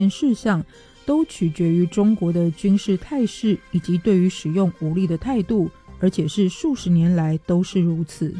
事项都取决于中国的军事态势以及对于使用武力的态度，而且是数十年来都是如此。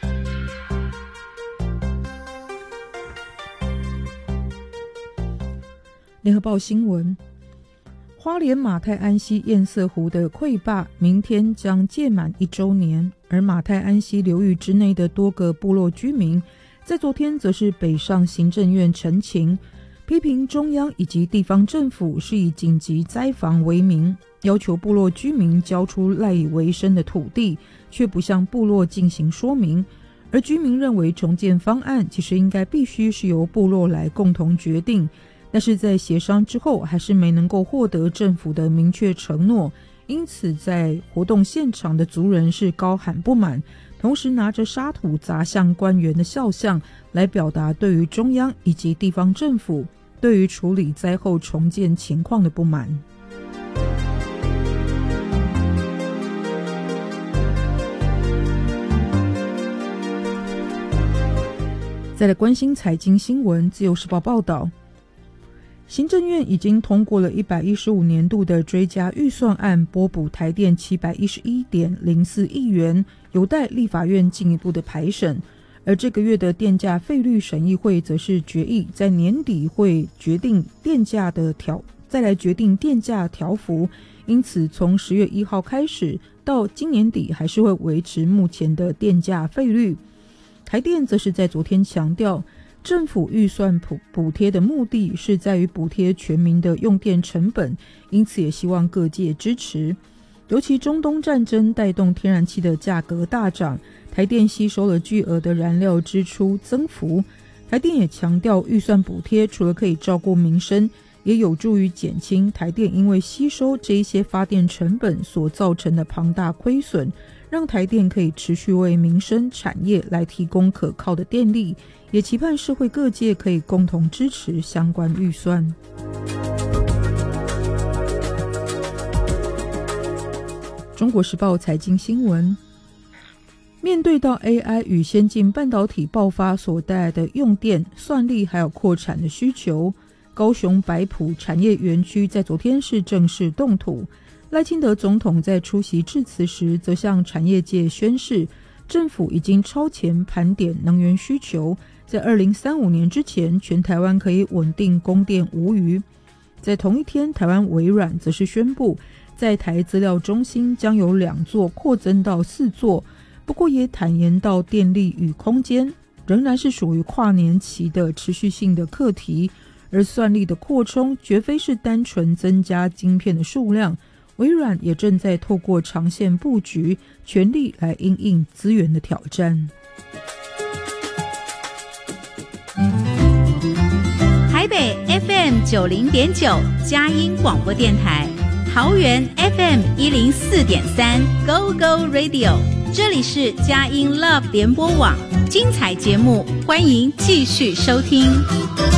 联合报新闻，花莲马太安溪堰塞湖的溃坝明天将届满1周年，而马太安溪流域之内的多个部落居民在昨天则是北上行政院陈情，批评中央以及地方政府是以紧急灾防为名，要求部落居民交出赖以为生的土地，却不向部落进行说明。而居民认为重建方案其实应该必须是由部落来共同决定，但是在协商之后还是没能够获得政府的明确承诺，因此在活动现场的族人是高喊不满，同时拿着沙土砸向官员的肖像，来表达对于中央以及地方政府对于处理灾后重建情况的不满。再来关心财经新闻，自由时报报道，行政院已经通过了115年度的追加预算案，拨补台电711.04亿元，有待立法院进一步的排审。而这个月的电价费率审议会则是决议在年底会决定电价的再来决定电价调幅，因此从10月1号开始到今年底还是会维持目前的电价费率。台电则是在昨天强调，政府预算补贴的目的是在于补贴全民的用电成本，因此也希望各界支持。尤其中东战争带动天然气的价格大涨，台电吸收了巨额的燃料支出增幅。台电也强调，预算补贴除了可以照顾民生，也有助于减轻台电因为吸收这一些发电成本所造成的庞大亏损，让台电可以持续为民生产业来提供可靠的电力，也期盼社会各界可以共同支持相关预算。中国时报财经新闻，面对到 AI 与先进半导体爆发所带来的用电、算力还有扩产的需求，高雄白埔产业园区在昨天是正式动土。赖清德总统在出席致辞时，则向产业界宣示，政府已经超前盘点能源需求，在2035年之前，全台湾可以稳定供电无虞。在同一天，台湾微软则是宣布，在台资料中心将由2座扩增到4座，不过也坦言到电力与空间仍然是属于跨年期的持续性的课题，而算力的扩充绝非是单纯增加晶片的数量，微软也正在透过长线布局，全力来因应资源的挑战。 台北 FM90.9 佳音广播电台，桃园 FM104.3 Go Go Radio， 这里是佳音 Love 联播网，精彩节目欢迎继续收听。